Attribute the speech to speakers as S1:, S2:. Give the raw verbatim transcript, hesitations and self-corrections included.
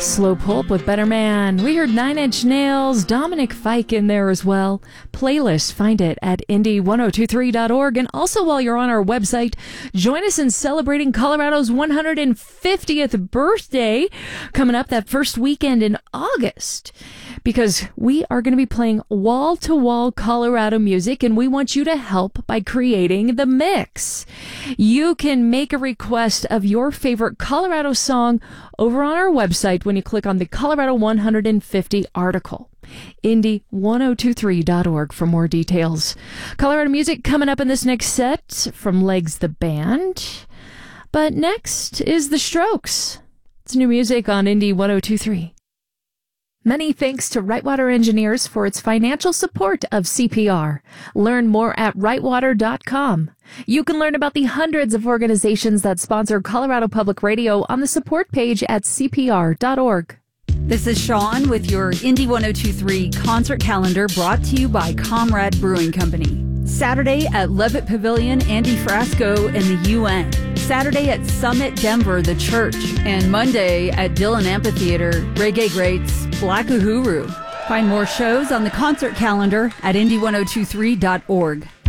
S1: Slow Pulp with Better Man. We heard Nine Inch Nails, Dominic Fike in there as well. Playlist, find it at indie ten twenty-three dot org. And also while you're on our website, join us in celebrating Colorado's one hundred fiftieth birthday coming up that first weekend in August. Because we are going to be playing wall-to-wall Colorado music, and we want you to help by creating the mix. You can make a request of your favorite Colorado song over on our website when you click on the Colorado one hundred fifty article. indie ten twenty-three dot org for more details. Colorado music coming up in this next set from Legs the Band. But next is The Strokes. It's new music on Indie ten twenty-three. Many thanks to Rightwater Engineers for its financial support of C P R. Learn more at rightwater dot com. You can learn about the hundreds of organizations that sponsor Colorado Public Radio on the support page at c p r dot org.
S2: This is Sean with your Indie ten twenty-three concert calendar brought to you by Comrade Brewing Company. Saturday at Levitt Pavilion, Andy Frasco and the U N. Saturday at Summit Denver, The Church. And Monday at Dillon Amphitheater, reggae greats Black Uhuru. Find more shows on the concert calendar at indie ten twenty-three dot org.